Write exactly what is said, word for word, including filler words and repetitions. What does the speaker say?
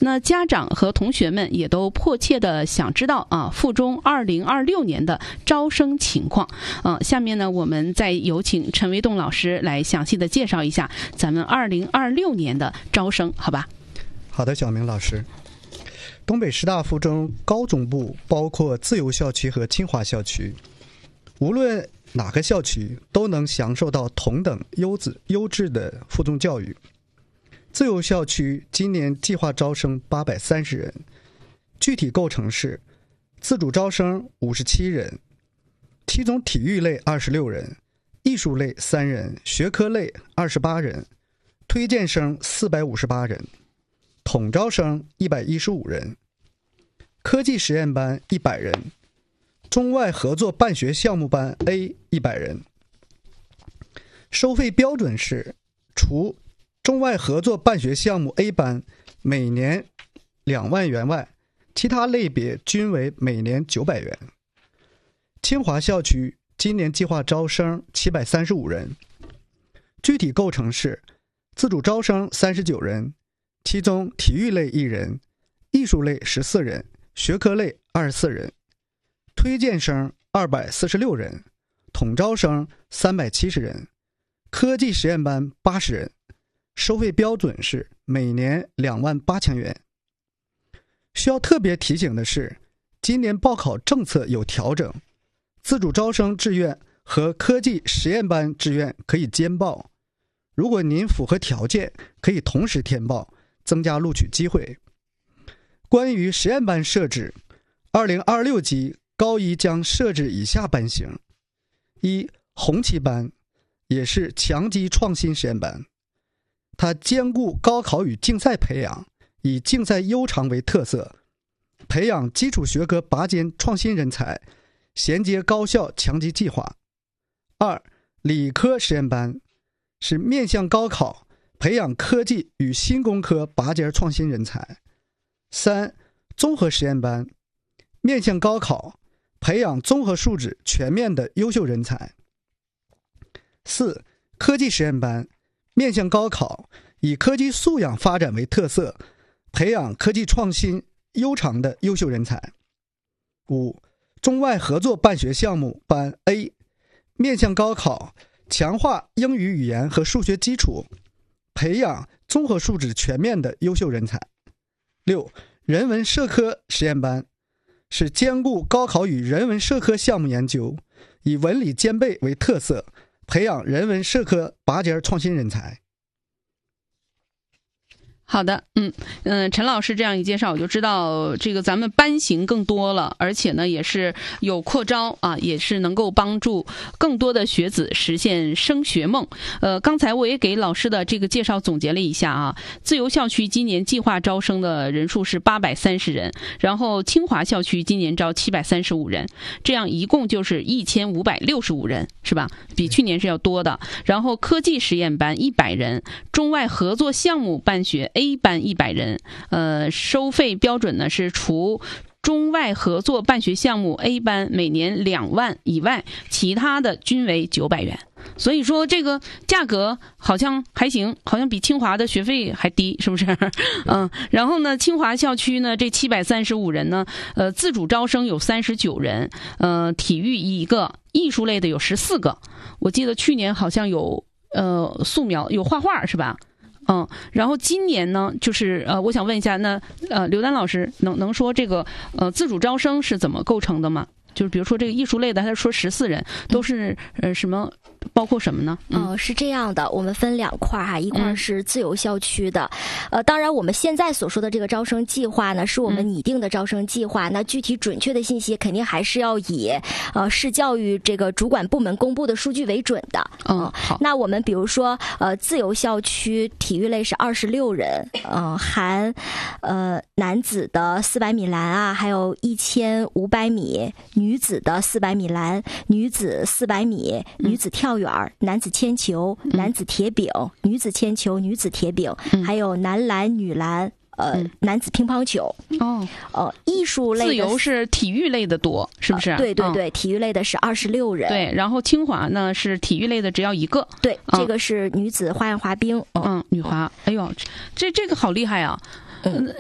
那家长和同学们也都迫切的想知道啊，附中二零二六年的招生情况。啊，下面呢，我们再有请陈维栋老师来详细的介绍一下咱们二零二六年的招生，好吧？ 好的，小明老师。东北师大附中高中部包括自由校区和清华校区，无论哪个校区都能享受到同等优质优质的附中教育。自由校区今年计划招生八百三十人，具体构成是：自主招生五十七人，其中体育类二十六人，艺术类三人，学科类二十八人，推荐生四百五十八人，统招生一百一十五人，科技实验班一百人，中外合作办学项目班 A 一百人。收费标准是，除中外合作办学项目 A 班每年两万元外，其他类别均为每年九百元。清华校区今年计划招生七百三十五人，具体构成是：自主招生三十九人，其中体育类一人，艺术类十四人，学科类二十四人，推荐生二百四十六人，统招生三百七十人，科技实验班八十人。收费标准是每年两万八千元。需要特别提醒的是，今年报考政策有调整，自主招生志愿和科技实验班志愿可以兼报。如果您符合条件，可以同时填报，增加录取机会。关于实验班设置，二零二六级高一将设置以下班型：一、红旗班，也是强基创新实验班，它兼顾高考与竞赛培养，以竞赛优长为特色，培养基础学科拔尖创新人才，衔接高校强基计划。二、理科实验班，是面向高考，培养科技与新工科拔尖创新人才。三、综合实验班，面向高考，培养综合素质全面的优秀人才。四、科技实验班，面向高考，以科技素养发展为特色，培养科技创新优长的优秀人才。五、中外合作办学项目班 A， 面向高考，强化英语语言和数学基础，培养综合素质全面的优秀人才。六、人文社科实验班，是兼顾高考与人文社科项目研究，以文理兼备为特色，培养人文社科拔尖创新人才。 好的，嗯嗯，陈老师这样一介绍，我就知道这个咱们班型更多了，而且呢也是有扩招啊，也是能够帮助更多的学子实现升学梦。呃，刚才我也给老师的这个介绍总结了一下啊，自由校区今年计划招生的人数是八百三十人，然后清华校区今年招七百三十五人，这样一共就是一千五百六十五人，是吧？比去年是要多的。然后科技实验班一百人，中外合作项目办学 A 班一百人，呃，收费标准呢是除中外合作办学项目 A 班每年两万以外，其他的均为九百元。所以说这个价格好像还行，好像比清华的学费还低，是不是？嗯，然后呢，清华校区呢这七百三十五人呢，呃，自主招生有三十九人，呃，体育一个，艺术类的有十四个。我记得去年好像有呃素描，有画画，是吧？嗯，然后今年呢，就是呃，我想问一下，那呃，刘丹老师能能说这个呃自主招生是怎么构成的吗？就是比如说这个艺术类的，他说十四人都是呃什么，包括什么呢？ 嗯、呃，是这样的，我们分两块哈，一块是自由校区的，嗯、呃，当然我们现在所说的这个招生计划呢，是我们拟定的招生计划，嗯、那具体准确的信息肯定还是要以呃市教育这个主管部门公布的数据为准的。 嗯，呃、好。 那我们比如说呃自由校区体育类是二十六人，呃含呃男子的四百米栏啊，还有一千五百米。女子的四百米栏，女子四百米，女子跳远，嗯、男子铅球，嗯、男子铁饼，女子铅球，女子铁饼，嗯、还有男篮、女篮，呃，嗯、男子乒乓球。哦，呃，艺术类的自由是体育类的多，是不是？ 呃、对对对，嗯、体育类的是二十六人。 对，然后清华呢是体育类的只要一个。 对，嗯、这个是女子花样滑冰。 嗯，女滑。哎呦，这这个好厉害啊！嗯，